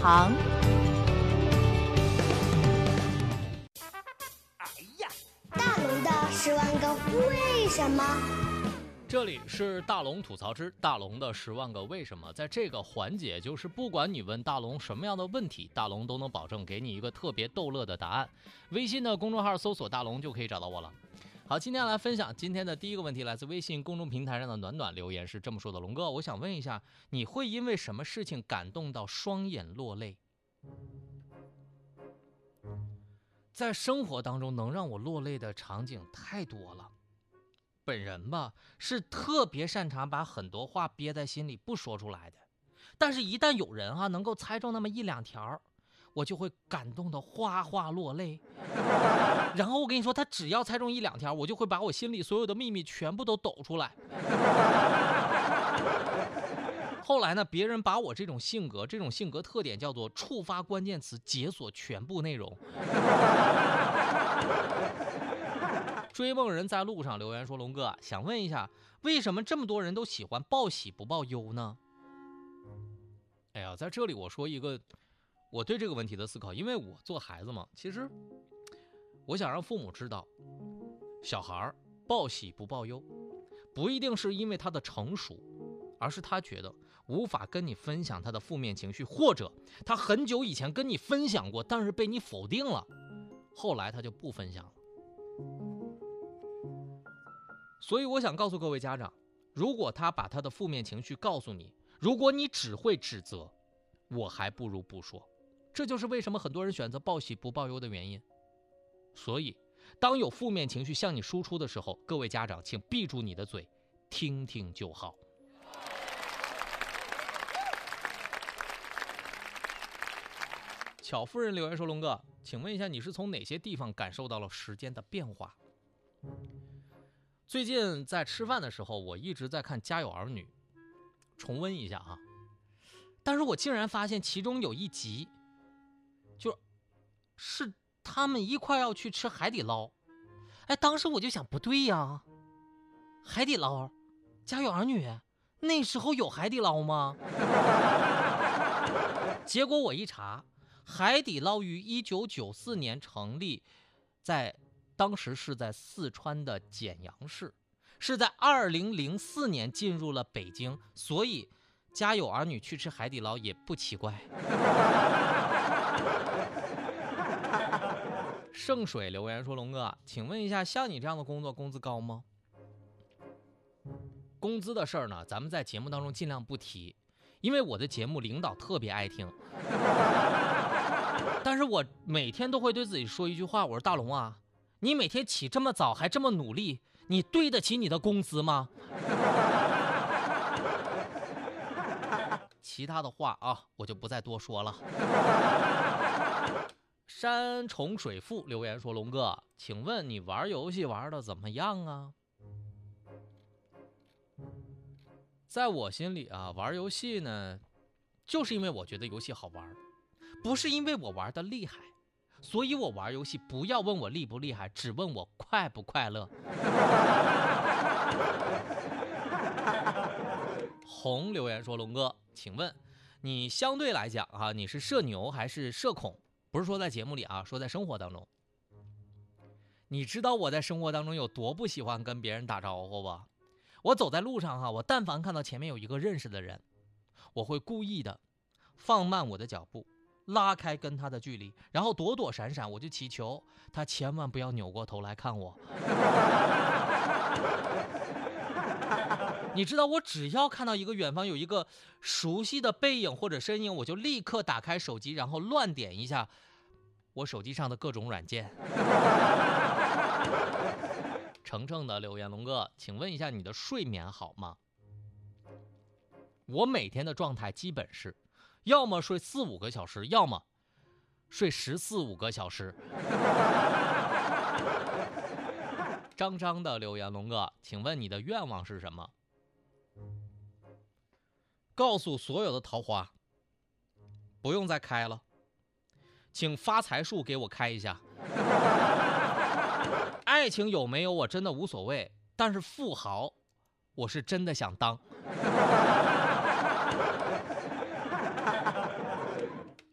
堂。 大龙的10万个为什么。 这里是大龙吐槽之大龙的10万个为什么。在这个环节，就是不管你问大龙什么样的问题，大龙都能保证给你一个特别逗乐的答案。微信的公众号搜索大龙就可以找到我了。好，今天来分享今天的第一个问题，来自微信公众平台上的暖暖留言是这么说的：龙哥，我想问一下，你会因为什么事情感动到双眼落泪？在生活当中能让我落泪的场景太多了。本人吧是特别擅长把很多话憋在心里不说出来的，但是一旦有人能够猜中那么1-2条，我就会感动的哗哗落泪。然后我跟你说，他只要猜中1-2条，我就会把我心里所有的秘密全部都抖出来。后来呢，别人把我这种性格特点叫做触发关键词解锁全部内容。追梦人在路上留言说，龙哥想问一下，为什么这么多人都喜欢报喜不报忧呢？哎呀，在这里我说一个我对这个问题的思考，因为我做孩子嘛，其实我想让父母知道，小孩报喜不报忧不一定是因为他的成熟，而是他觉得无法跟你分享他的负面情绪，或者他很久以前跟你分享过，但是被你否定了，后来他就不分享了。所以我想告诉各位家长，如果他把他的负面情绪告诉你，如果你只会指责，我还不如不说。这就是为什么很多人选择报喜不报忧的原因。所以当有负面情绪向你输出的时候，各位家长请闭住你的嘴，听听就好。巧夫人留言说，龙哥请问一下，你是从哪些地方感受到了时间的变化？最近在吃饭的时候，我一直在看《家有儿女》，重温一下但是我竟然发现其中有一集，就是他们一块要去吃海底捞。当时我就想，不对呀，海底捞，《家有儿女》那时候有海底捞吗？结果我一查，海底捞于1994年成立，当时是在四川的简阳市，是在2004年进入了北京，所以家有儿女去吃海底捞也不奇怪。圣水留言说，龙哥请问一下，像你这样的工作工资高吗？工资的事儿呢，咱们在节目当中尽量不提，因为我的节目领导特别爱听。但是我每天都会对自己说一句话，我说大龙啊，你每天起这么早还这么努力，你对得起你的工资吗？其他的话我就不再多说了。山重水复留言说，龙哥请问你玩游戏玩的怎么样啊？在我心里玩游戏呢，就是因为我觉得游戏好玩，不是因为我玩的厉害，所以我玩游戏不要问我厉不厉害，只问我快不快乐。红留言说，龙哥请问你相对来讲你是社牛还是社恐？不是说在节目里说在生活当中。你知道我在生活当中有多不喜欢跟别人打招呼吧？我走在路上我但凡看到前面有一个认识的人，我会故意的放慢我的脚步，拉开跟他的距离，然后躲躲闪闪，我就祈求他千万不要扭过头来看我。你知道，我只要看到一个远方有一个熟悉的背影或者身影，我就立刻打开手机，然后乱点一下我手机上的各种软件。程程的留言，龙哥请问一下，你的睡眠好吗？我每天的状态基本是要么睡4-5个小时，要么睡14-15个小时。张张的留言，龙哥请问你的愿望是什么？告诉所有的桃花不用再开了，请发财树给我开一下。爱情有没有我真的无所谓，但是富豪我是真的想当。